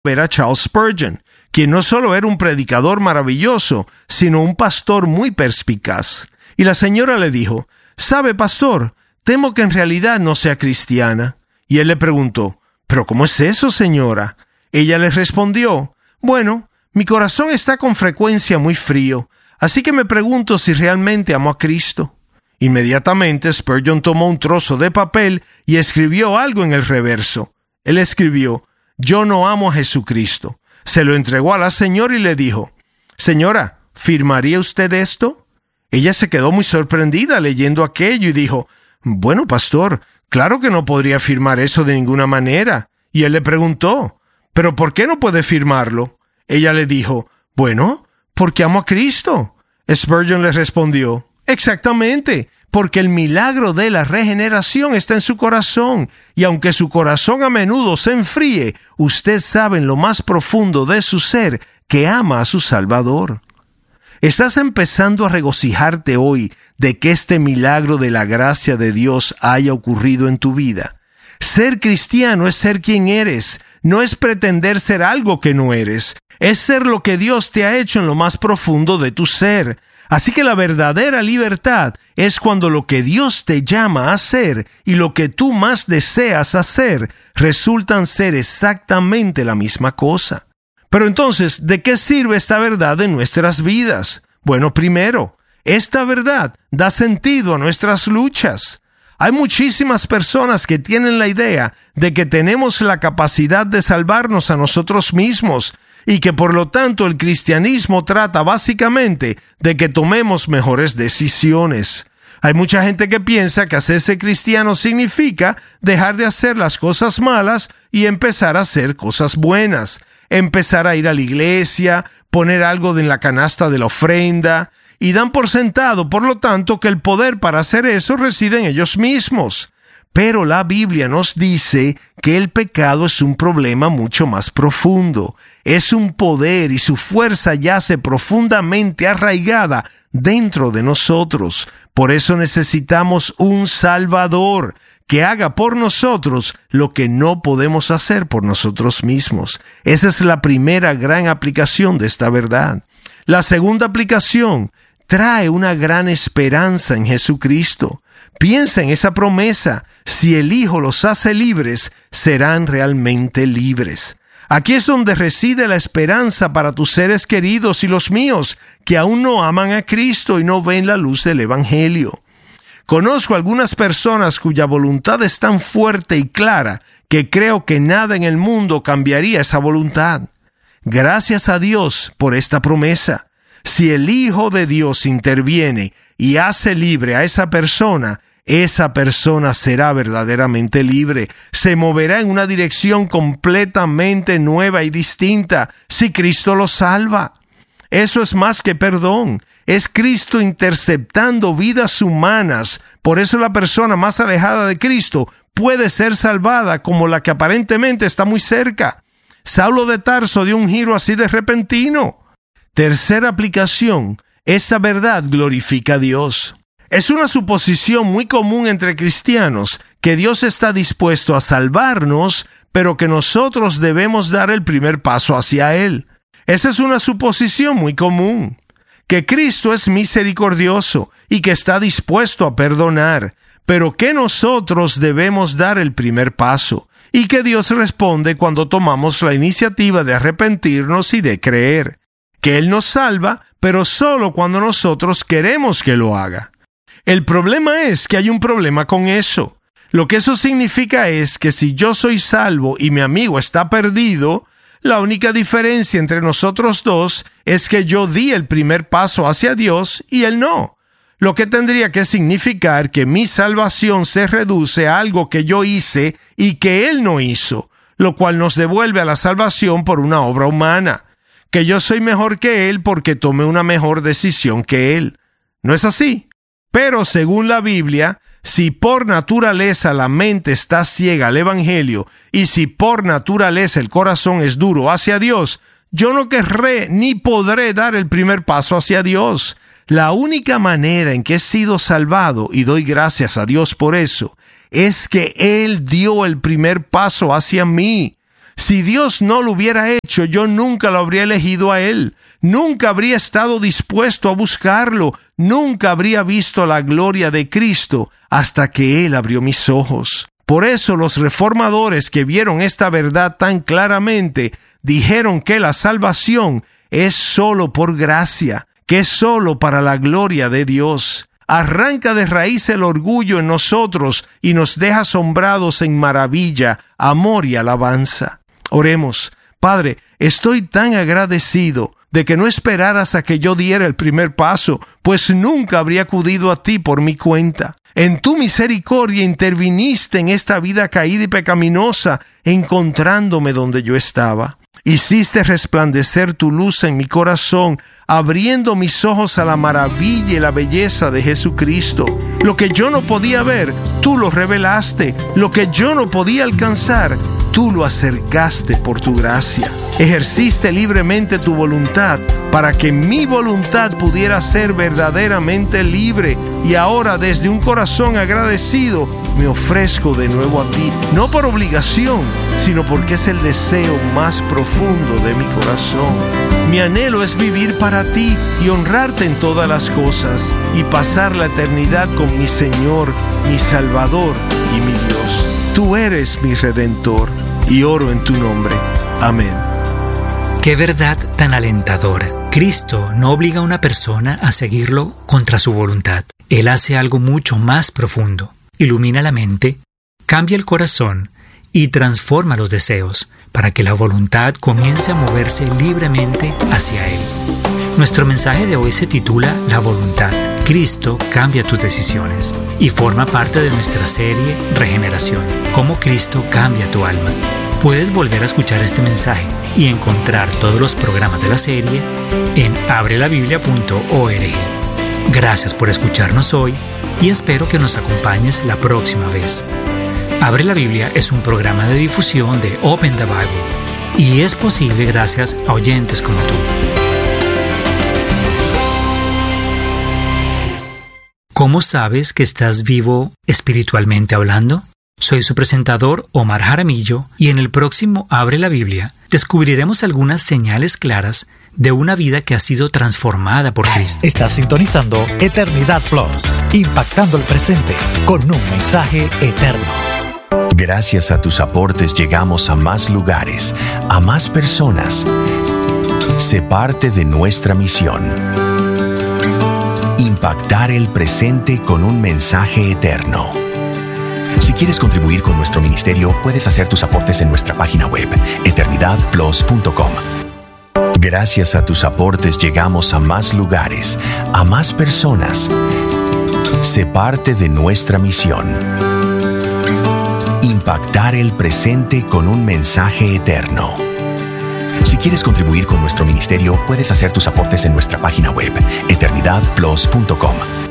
ver a Charles Spurgeon, quien no solo era un predicador maravilloso, sino un pastor muy perspicaz. Y la señora le dijo: «¿Sabe, pastor? Temo que en realidad no sea cristiana». Y él le preguntó: «¿Pero cómo es eso, señora?». Ella le respondió: «Bueno, mi corazón está con frecuencia muy frío, así que me pregunto si realmente amo a Cristo». Inmediatamente Spurgeon tomó un trozo de papel y escribió algo en el reverso. Él escribió: «Yo no amo a Jesucristo». Se lo entregó a la señora y le dijo: «Señora, ¿firmaría usted esto?». Ella se quedó muy sorprendida leyendo aquello y dijo: «Bueno, pastor, claro que no podría firmar eso de ninguna manera». Y él le preguntó: «¿Pero por qué no puede firmarlo?». Ella le dijo: «Bueno, porque amo a Cristo». Spurgeon le respondió: «Exactamente, porque el milagro de la regeneración está en su corazón, y aunque su corazón a menudo se enfríe, usted sabe en lo más profundo de su ser que ama a su Salvador». ¿Estás empezando a regocijarte hoy de que este milagro de la gracia de Dios haya ocurrido en tu vida? Ser cristiano es ser quien eres, no es pretender ser algo que no eres, es ser lo que Dios te ha hecho en lo más profundo de tu ser. Así que la verdadera libertad es cuando lo que Dios te llama a hacer y lo que tú más deseas hacer resultan ser exactamente la misma cosa. Pero entonces, ¿de qué sirve esta verdad en nuestras vidas? Bueno, primero, esta verdad da sentido a nuestras luchas. Hay muchísimas personas que tienen la idea de que tenemos la capacidad de salvarnos a nosotros mismos y que por lo tanto el cristianismo trata básicamente de que tomemos mejores decisiones. Hay mucha gente que piensa que hacerse cristiano significa dejar de hacer las cosas malas y empezar a hacer cosas buenas. Empezar a ir a la iglesia, poner algo en la canasta de la ofrenda, y dan por sentado, por lo tanto, que el poder para hacer eso reside en ellos mismos. Pero la Biblia nos dice que el pecado es un problema mucho más profundo. Es un poder y su fuerza yace profundamente arraigada dentro de nosotros. Por eso necesitamos un Salvador que haga por nosotros lo que no podemos hacer por nosotros mismos. Esa es la primera gran aplicación de esta verdad. La segunda aplicación trae una gran esperanza en Jesucristo. Piensa en esa promesa: si el Hijo los hace libres, serán realmente libres. Aquí es donde reside la esperanza para tus seres queridos y los míos, que aún no aman a Cristo y no ven la luz del Evangelio. Conozco algunas personas cuya voluntad es tan fuerte y clara que creo que nada en el mundo cambiaría esa voluntad. Gracias a Dios por esta promesa. Si el Hijo de Dios interviene y hace libre a esa persona será verdaderamente libre. Se moverá en una dirección completamente nueva y distinta si Cristo lo salva. Eso es más que perdón. Es Cristo interceptando vidas humanas. Por eso la persona más alejada de Cristo puede ser salvada como la que aparentemente está muy cerca. Saulo de Tarso dio un giro así de repentino. Tercera aplicación: esta verdad glorifica a Dios. Es una suposición muy común entre cristianos que Dios está dispuesto a salvarnos, pero que nosotros debemos dar el primer paso hacia Él. Esa es una suposición muy común. Que Cristo es misericordioso y que está dispuesto a perdonar, pero que nosotros debemos dar el primer paso, y que Dios responde cuando tomamos la iniciativa de arrepentirnos y de creer. Que Él nos salva, pero solo cuando nosotros queremos que lo haga. El problema es que hay un problema con eso. Lo que eso significa es que si yo soy salvo y mi amigo está perdido, la única diferencia entre nosotros dos es que yo di el primer paso hacia Dios y él no. Lo que tendría que significar que mi salvación se reduce a algo que yo hice y que él no hizo, lo cual nos devuelve a la salvación por una obra humana. Que yo soy mejor que él porque tomé una mejor decisión que él. ¿No es así? Pero según la Biblia, si por naturaleza la mente está ciega al Evangelio y si por naturaleza el corazón es duro hacia Dios, yo no querré ni podré dar el primer paso hacia Dios. La única manera en que he sido salvado, y doy gracias a Dios por eso, es que Él dio el primer paso hacia mí. Si Dios no lo hubiera hecho, yo nunca lo habría elegido a Él. Nunca habría estado dispuesto a buscarlo. Nunca habría visto la gloria de Cristo hasta que Él abrió mis ojos. Por eso los reformadores que vieron esta verdad tan claramente dijeron que la salvación es solo por gracia, que es solo para la gloria de Dios. Arranca de raíz el orgullo en nosotros y nos deja asombrados en maravilla, amor y alabanza. Oremos. Padre, estoy tan agradecido de que no esperaras a que yo diera el primer paso, pues nunca habría acudido a ti por mi cuenta. En tu misericordia interviniste en esta vida caída y pecaminosa, encontrándome donde yo estaba. Hiciste resplandecer tu luz en mi corazón, abriendo mis ojos a la maravilla y la belleza de Jesucristo. Lo que yo no podía ver, tú lo revelaste. Lo que yo no podía alcanzar, tú lo acercaste por tu gracia. Ejerciste libremente tu voluntad para que mi voluntad pudiera ser verdaderamente libre. Y ahora, desde un corazón agradecido, me ofrezco de nuevo a ti, no por obligación, sino porque es el deseo más profundo de mi corazón. Mi anhelo es vivir para ti y honrarte en todas las cosas y pasar la eternidad con mi Señor, mi Salvador y mi Dios. Tú eres mi Redentor y oro en tu nombre. Amén. ¡Qué verdad tan alentadora! Cristo no obliga a una persona a seguirlo contra su voluntad. Él hace algo mucho más profundo. Ilumina la mente, cambia el corazón y transforma los deseos para que la voluntad comience a moverse libremente hacia Él. Nuestro mensaje de hoy se titula La voluntad. Cristo cambia tus decisiones y forma parte de nuestra serie Regeneración. Cómo Cristo cambia tu alma. Puedes volver a escuchar este mensaje y encontrar todos los programas de la serie en abrelabiblia.org. Gracias por escucharnos hoy y espero que nos acompañes la próxima vez. Abre la Biblia es un programa de difusión de Open the Bible y es posible gracias a oyentes como tú. ¿Cómo sabes que estás vivo espiritualmente hablando? Soy su presentador, Omar Jaramillo, y en el próximo Abre la Biblia descubriremos algunas señales claras de una vida que ha sido transformada por Cristo. Estás sintonizando Eternidad Plus, impactando el presente con un mensaje eterno. Gracias a tus aportes llegamos a más lugares, a más personas. Sé parte de nuestra misión. Impactar el presente con un mensaje eterno. Si quieres contribuir con nuestro ministerio, puedes hacer tus aportes en nuestra página web, eternidadplus.com. Gracias a tus aportes llegamos a más lugares, a más personas. Sé parte de nuestra misión. Impactar el presente con un mensaje eterno. Si quieres contribuir con nuestro ministerio, puedes hacer tus aportes en nuestra página web, eternidadplus.com.